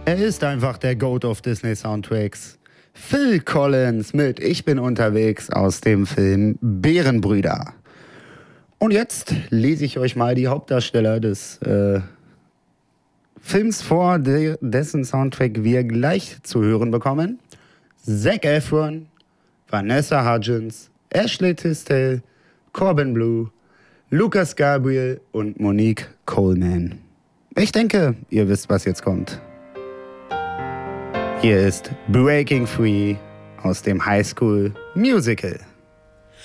Er ist einfach der Goat of Disney Soundtracks. Phil Collins mit Ich bin unterwegs aus dem Film Bärenbrüder. Und jetzt lese ich euch mal die Hauptdarsteller des Films vor, dessen Soundtrack wir gleich zu hören bekommen. Zac Efron, Vanessa Hudgens, Ashley Tisdale, Corbin Bleu, Lucas Gabriel und Monique Coleman. Ich denke, ihr wisst, was jetzt kommt. Hier ist Breaking Free aus dem High School Musical.